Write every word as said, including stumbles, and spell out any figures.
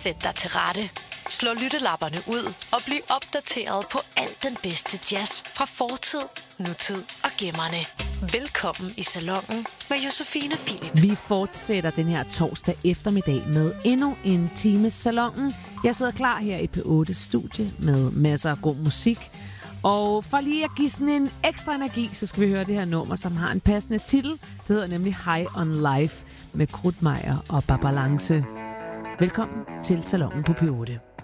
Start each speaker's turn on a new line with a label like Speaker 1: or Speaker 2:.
Speaker 1: Sæt dig til rette. Slå lyttelapperne ud og bliv opdateret på alt den bedste jazz fra fortid, nutid og gemmerne. Velkommen i Salonen med Josefine Philip.
Speaker 2: Vi fortsætter den her torsdag eftermiddag med endnu en time Salonen. Jeg sidder klar her i P otte studie med masser af god musik. Og for lige at give sådan en ekstra energi, så skal vi høre det her nummer, som har en passende titel. Det hedder nemlig High on Life med Krudtmeier og Babalance. Velkommen til Salonen på P otte.